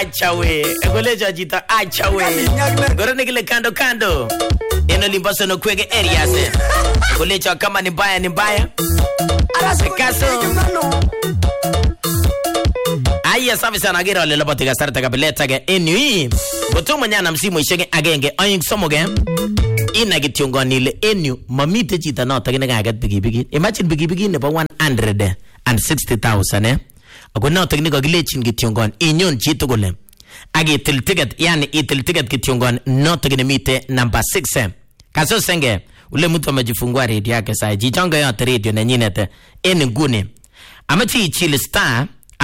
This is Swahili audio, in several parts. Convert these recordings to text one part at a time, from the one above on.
achawe. Ekoleja jita achawe. Gorone kile kando kando. Eno limbaso no kwege areas. Ekoleja kama ni mbaya ni mbaya. Sekaso. Aya safi sana gira wale lobo tiga sarata kabeleta ge enui. Boto manyana msimu ishege agenge oying somoge. Ina gitiongo nile enu mamite chita no tagine gagat bigi. Imagine bigi ne ba 160,000 Ako no tagine go gilechin gitiongo inyon chito gole. Agi til ticket yani itil ticket gitiongo no tagine mite number 6. Kaso senge ule mtu amejifungua radio yake saa jichonga yote radio na nyinete eni ngune. Amachi chill star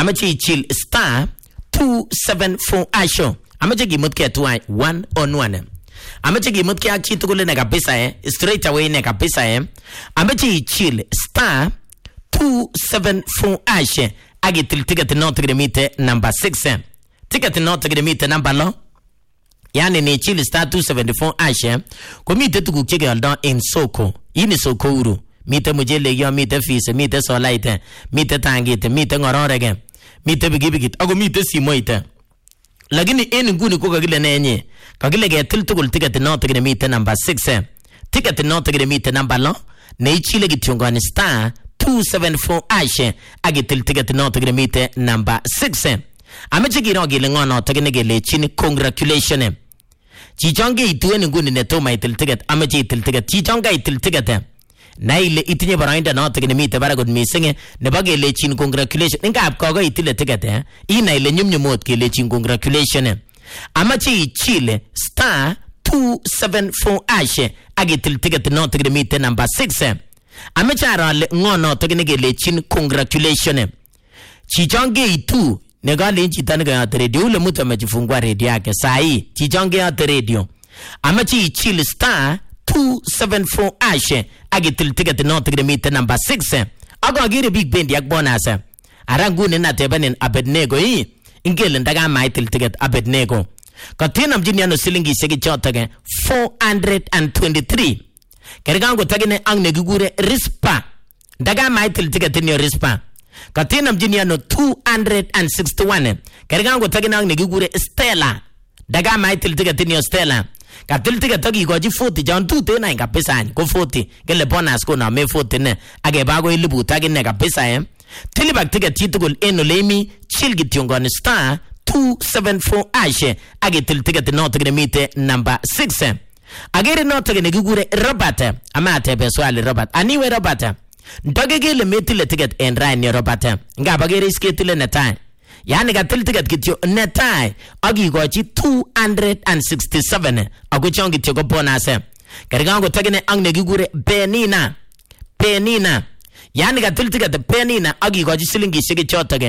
274 asho. Amachi gimutke tuwa 1 on 1. Amachi gimutke akchito gule nega pesa straight away nega pesa Amachi chill star 274 ashe. Agi til ticket no tigre mite number 6. Ticket no tigre mite number lo. Yani ni chill star 274 ashe. Komite tukucheke alda in soko. Ini soko uru. Mite mujele yo mite fise, mite solaite, mite tangite, mite ngororege, mite bigibigit, ako mite simoite. Lakini eni nguni ko kagile nenye. Kagile ge tiltukul ticket no tigre mite number 6. Ticket no tigre mite number lo. Ne chile gitiongo star 274 ashe. Agi til ticket no tigre mite number 6. Ameche giro gile ngono tigine gele chini congratulations. Chichonge itueni nguni netoma itil ticket. Ameche itil ticket. Chichonga itil ticket. Na ile itinye barainda no tigine mite baragod misinge ne bagele chin congratulations ngap kogo itile ticket ina ile nyumnyumot kele chin congratulations amachi chile star 274 ashe agitil ticket no tigine mite number 6 amechara le ngono tigine gele chin congratulations chichonge itu ne gale chitane ga radio le muta mejifungwa radio yake sai chichonge ya radio amachi chile star 274 ashe agitil ticket no tigre mite number 6 ago agire big band yak bonus arangune na tebanen Abednego ingele ndaga maitil ticket Abednego katina mjini no silingi segi chotage 423 kergango tagine angne gugure rispa ndaga maitil ticket ni rispa katina mjini no 261 kergango tagine angne gugure Stella ndaga maitil ticket ni Stella Katil ticket togi goji 40 jan tu te na inga pesa ko 40 gele bonus ko na me 40 ne age bago ilibu tagi ne ga pesa tilibak ticket titugul eno lemi chilgi tiongon star 274 ashe age til ticket no tigre mite number 6 agere no tigre gugure Robert amate beswali Robert aniwe Robert ndoge gele metile ticket en rain Robert nga bagere sketile netai Yani gatil ticket kityo netai agi gochi 267 ago chongi tyo go bonus karigango tagine angne gigure Penina yani gatil ticket Penina agi gochi silingi shige chotage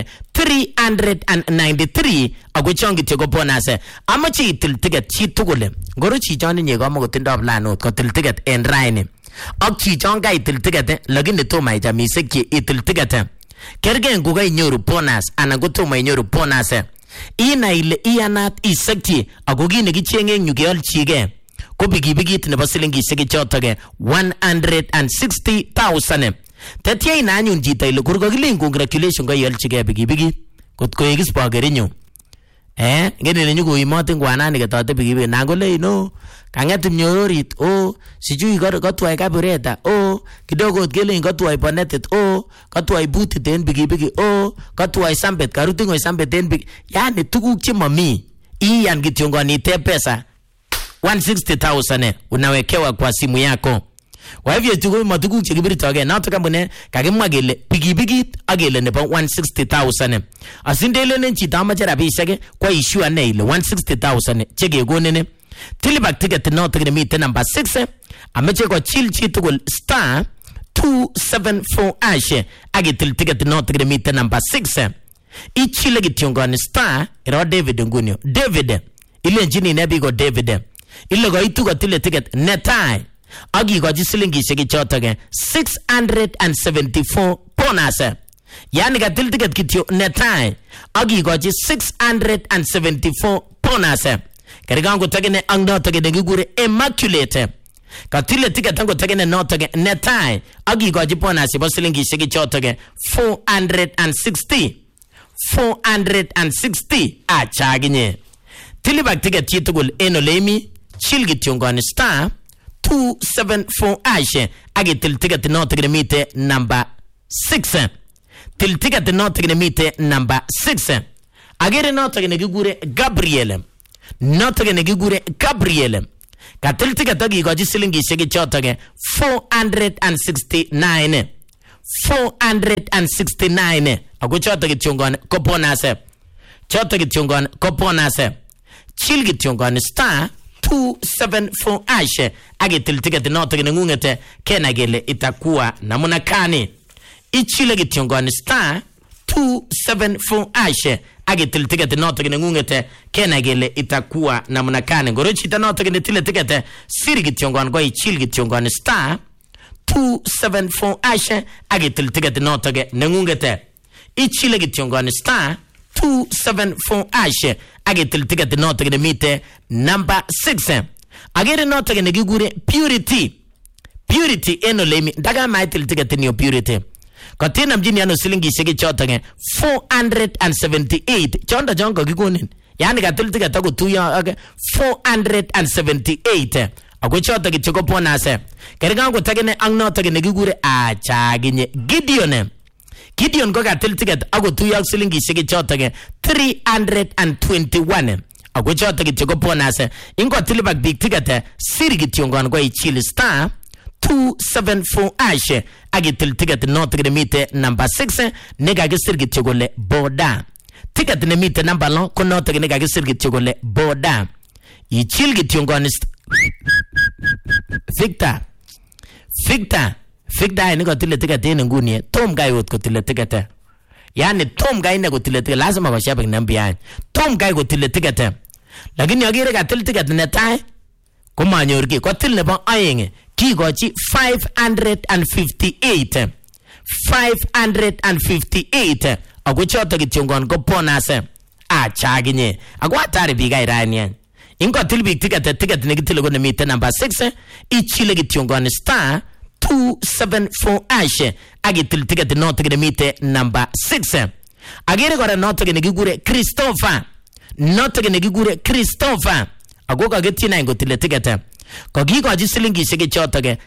393 ago chongi tyo go bonus amachi til ticket chi tugule goro chi jani nyego mo tindo plano ko til ticket en raine ak chi jonga itil ticket lagine to mai jami seki itil ticket Kergen guga inyoru bonus anagoto ma inyoru bonus ina ile ianat isakti agogi ne gichenge nyugel chige ko bigi ne basilingi sege chotage 160,000 tatia ina anyun jita ile kurgo giling congratulations go yel chige bigi kot ko egis pagerinyo ngene nyugo imote ngwanani gatote bigi nangole no kangetim nyororit sijui gotwai kabureta kidogo gele gotwai bonetet gotwai buti den bigi gotwai sambet karutingo sambet den bigi yani tuguk che mami iyan gitiongo te pesa 160,000 unawekewa kwa simu yako kwa hivyo tugo matugu chikibiri toge na toka mune kagimwa gele bigi agele ne 160,000 asindele ne chita majara bisage kwa issue ne ile 160,000 chege gonene tilibak ticket no tigre mite number 6 ameche ko chill chitugul star 274 ashe agitil ticket no tigre mite number 6 ichile gitiongo star ro David ngunyo David ile njini nebi go David ile go itugo tile ticket netai agi goji silingi shigi chotage 674 bonus yani gatil ticket kityo netai agi goji 674 bonus karigango tagene angdo tagene gugure Immaculate katile ticket tango tagene no tage netai agi goji bonus bo silingi shigi chotage 460 460 achaginye. Tilibak ticket chitugul enolemi chil kityongoni star 274 ashe agitil ticket notigre mite number 6. Til ticket notigre mite number 6. Agere notigre gigure Gabriel. Notigre gigure Gabriel. Katil ticket agigoji silingi shegi chotage 469. 469. Ago chotage tyongon koponase. Chotage tyongon koponase. Chil kityongon star 274 ashe agitil ticket notigre ngungete kenagele itakuwa namuna kani. Ichile kityongoni star 274 ashe agitil ticket notigre ngungete kenagele itakuwa namuna kani. Gorochita notigre tile ticket siri kityongoni go ichil kityongoni star 274 ashe agitil ticket notigre ngungete. Ichile kityongoni star 274 ashe agitil ticket notigre mite number 6. Agere notigre gigure Purity enolemi daga maitil ticket ni Purity. Katina mjini ano silingi shegi chotage 478. Chonda jongo gigunin. Yani katil ticket tago tuya 478. Ago chotage choko ponase. Kerigango tagene ang notage gigure achaginye Gideon go katil ticket ago tuya silingi shegi chotage 321. Ago chotage choko ponase. Ingo tilibak big ticket siri kityongon go ichili star 274 ashe agitil ticket notigre mite number 6 nega gisir gityogole boda. Ticket ne mite number long ko notigre nega gisir gityogole boda. Ichil gityongoni Victor ni ko tile ticket ene nguni Tom guy wot ko tile ticket. Yani Tom guy ne ko tile ticket lazima ko shabak nambia. Tom guy ko tile ticket. Lakini agire ka tile ticket ne tai ko manyorgi ko tile ba ayenge kigochi 558. 558 ago choto kityongon ko ponase achaginye ago atari biga iranian ingo tilbik ticket negative go nemite number 6 ichile kityongon star 274 ashe agitil ticket not nemite number 6. Agere gore not negigure Christopher ago kagetina ingo tile ticket ko gigoji silingi shege chotage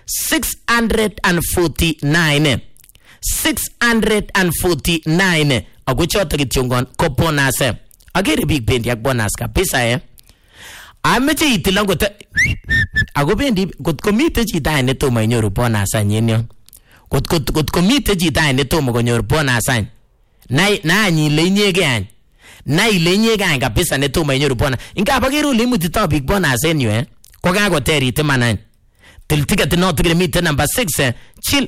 649 ago chotage tyongon ko bonase agere big bend yak bonus ka pesa ameche itilango te ago bendi got komite chita ne to manyoru bonus anyenyo got komite chita ne to mo konyoru bonus an na anyi lenyege an na ilenyege an ka pesa ne to manyoru bonus inga bagiru limuti to big bonus enyo ko ga go teri te manan til ticket no tigre mite number 6 chill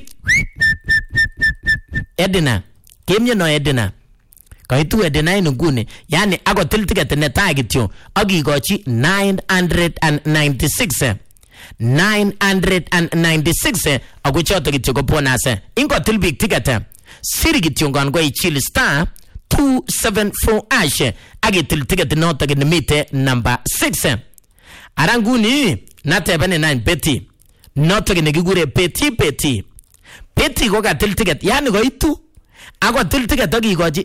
Edina kemye no Edina kaitu Edina inugune yani ago til ticket ne tagityo agi gochi 996 ago choto gityo go bonase ingo til big ticket siri gityo ngon go ichil star 274 ashe agi til ticket no tigre mite number 6 aranguni natebane 9 Betty noto genegigure Betty go katil ticket yani go itu ago til ticket ogi goji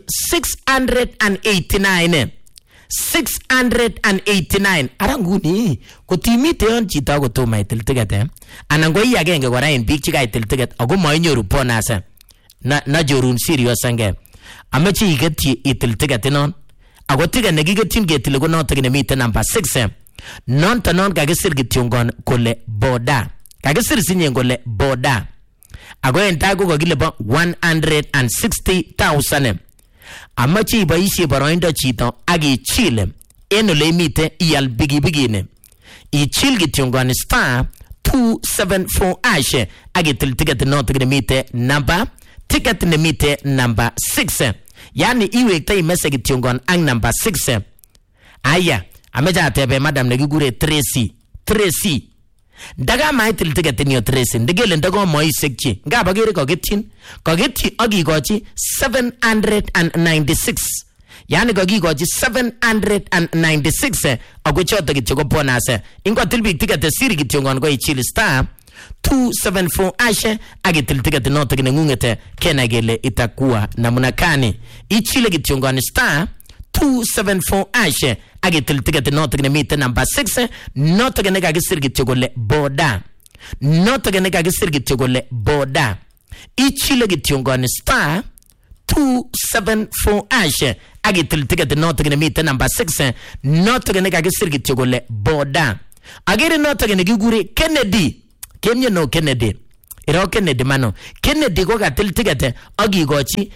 689 aranguni ko timite on chita go to my til ticket anango iya genge go rain big chika til ticket ago moinyoru bonasa na jorun serious ange amachi igeti itil ticket non ago ticket negigetin getil go noto genemite number 6 non tanon kagisir gityongon kole boda kagisir sinye kole boda ago entago ko gile ba 160,000 amachi baishi baroindo chito agi chile eno le mite ial bigine I chil gityongon star 274 ashe agi til ticket no tigre mite number ticket ne mite number 6 yani iwe tay message gityongon ang number 6 aya ameja tebe madam negigure Tracy daga maitil ticket ni Tracy ndigele ndago moi sekchi ngaba gere ko geti agi gochi 796 yani ko gigochi 796 ago choto gityo go bonus ingo tilbi ticket siri gityongon go ichil star 274 ashe agitil ticket noto kine ngungete kena gele itakuwa namna kani. Ichile kityongani star 274 ashe agitil ticket noto kine mite number 6 noto kene kagisir kityogole boda. Noto kene kagisir kityogole boda. Ichile kityongani star 274 ashe agitil ticket noto kene mite number 6 noto kene kagisir kityogole boda. Agere noto kene gigure Kennedy. Kemye no Kennedy. Iro Kennedy mano. Kennedy ko katil ticket agigochi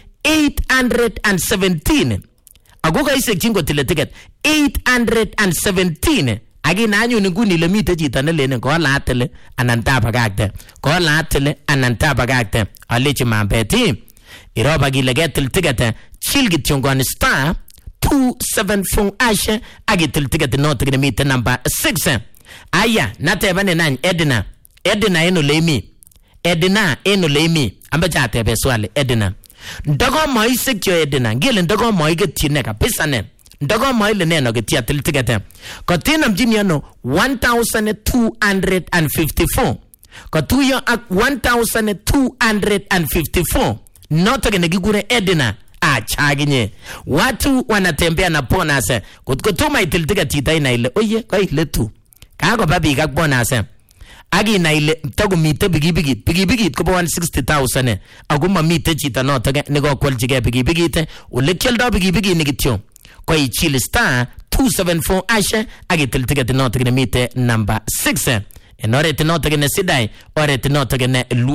817. Ago ka isek chingo tile ticket 817. Agi nanyo nguni le mite chito ne lene ko la tele ananta bagagte. Ko la tele ananta bagagte. Alechi mambeti. Iro bagile getil ticket chilgit chongoni star 274 ashe agitil ticket noto kene mite number 6. Aya natebane nan Edna. Edna eno lemi. Edna eno lemi. Ambacha tebe swali Edna. Ndago moi sekyo Edna. Ngile ndago moi getine kabisa ne. Ndago moi le neno getia tiltigete. Kotina mjini yano 1254. Kotuyo ak 1254. Noto gene gigure Edna. Chaginye. Watu wanatembea na ponase. Kutuma itiltigete itaina ile. Oye kwa ile tu. Kako babi kakbonase. Agi na ile tagu mite bigi ko 160,000 aguma mite chita no taga nego kwaljige bigi te ulekelda bigi nigityo ko ichile star 274 ashe agi tiltiga no taga mite number 6 enore te no taga ne sidai ore te no taga ne